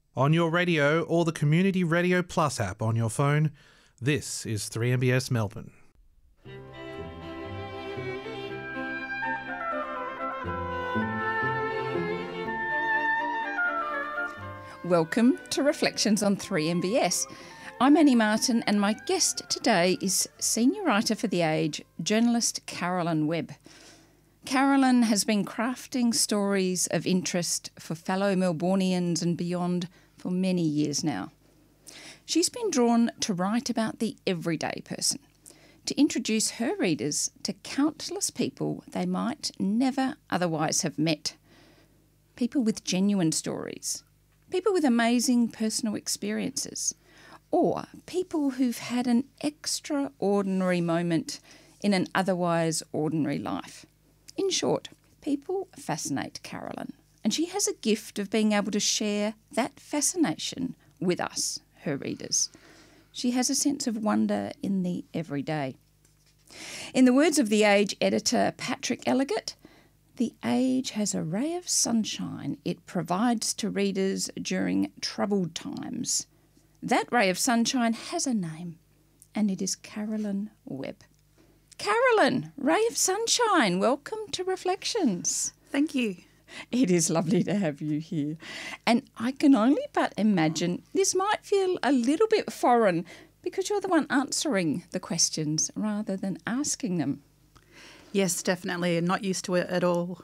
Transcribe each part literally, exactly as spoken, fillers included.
On your radio or the Community Radio Plus app on your phone, this is three M B S Melbourne. Welcome to Reflections on three M B S. I'm Annie Martin and my guest today is senior writer for The Age, journalist Carolyn Webb. Carolyn has been crafting stories of interest for fellow Melbournians and beyond for many years now. She's been drawn to write about the everyday person, to introduce her readers to countless people they might never otherwise have met. People with genuine stories, people with amazing personal experiences, or people who've had an extraordinary moment in an otherwise ordinary life. In short, people fascinate Carolyn, and she has a gift of being able to share that fascination with us, her readers. She has a sense of wonder in the everyday. In the words of The Age editor Patrick Elligott, The Age has a ray of sunshine it provides to readers during troubled times. That ray of sunshine has a name, and it is Carolyn Webb. Carolyn, ray of sunshine, welcome to Reflections. Thank you. It is lovely to have you here. And I can only but imagine this might feel a little bit foreign because you're the one answering the questions rather than asking them. Yes, definitely, and not used to it at all.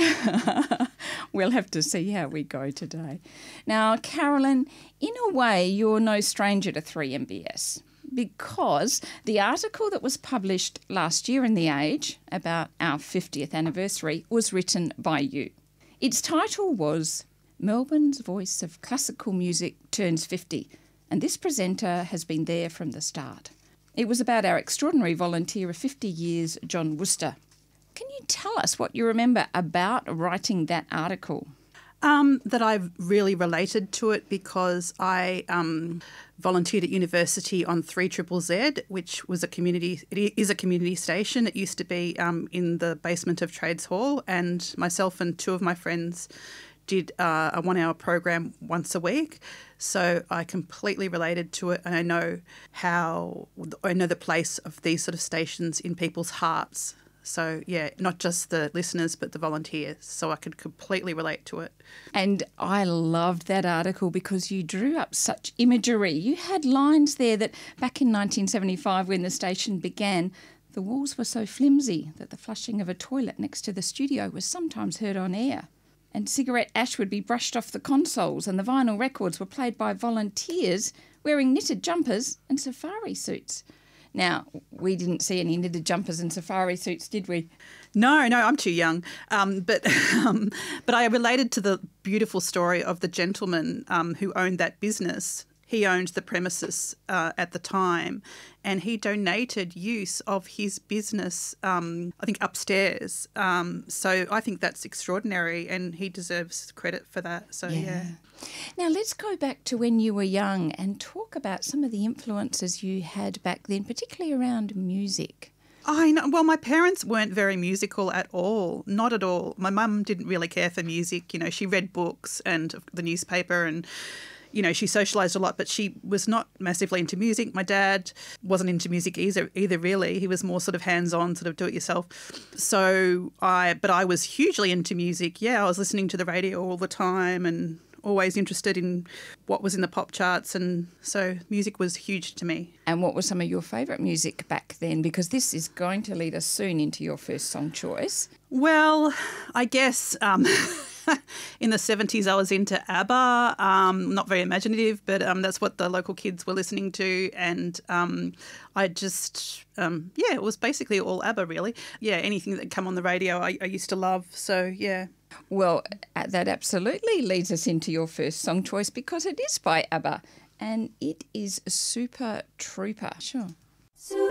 We'll have to see how we go today. Now, Carolyn, in a way, you're no stranger to three M B S because the article that was published last year in The Age about our fiftieth anniversary was written by you. Its title was Melbourne's Voice of Classical Music Turns fifty, and this presenter has been there from the start. It was about our extraordinary volunteer of fifty years, John Worcester. Can you tell us what you remember about writing that article? Um, that I've really related to it because I um, volunteered at university on three Z Z Z, which was a community, it is a community station. It used to be um, in the basement of Trades Hall, and myself and two of my friends did uh, a one-hour program once a week. So I completely related to it, and I know how, I know the place of these sort of stations in people's hearts. So, yeah, not just the listeners, but the volunteers. So I could completely relate to it. And I loved that article because you drew up such imagery. You had lines there that back in nineteen seventy-five when the station began, the walls were so flimsy that the flushing of a toilet next to the studio was sometimes heard on air. And cigarette ash would be brushed off the consoles and the vinyl records were played by volunteers wearing knitted jumpers and safari suits. Now, we didn't see any knitted jumpers and safari suits, did we? No, no, I'm too young. Um, but um, but I related to the beautiful story of the gentleman um, who owned that business. He owned the premises uh, at the time, and he donated use of his business, um, I think, upstairs. Um, so I think that's extraordinary, and he deserves credit for that. So, yeah. yeah. Now, let's go back to when you were young and talk about some of the influences you had back then, particularly around music. I know. Well, my parents weren't very musical at all, not at all. My mum didn't really care for music. You know, she read books and the newspaper and, you know, she socialised a lot, but she was not massively into music. My dad wasn't into music either, either really. He was more sort of hands-on, sort of do-it-yourself. So I, but I was hugely into music. Yeah, I was listening to the radio all the time and always interested in what was in the pop charts, and so music was huge to me. And what was some of your favourite music back then? Because this is going to lead us soon into your first song choice. Well, I guess um, in the seventies I was into ABBA, um, not very imaginative, but um, that's what the local kids were listening to, and um, I just, um, yeah, it was basically all ABBA really. Yeah, anything that come on the radio I, I used to love, so yeah. Well, that absolutely leads us into your first song choice because it is by ABBA and it is Super Trooper. Sure.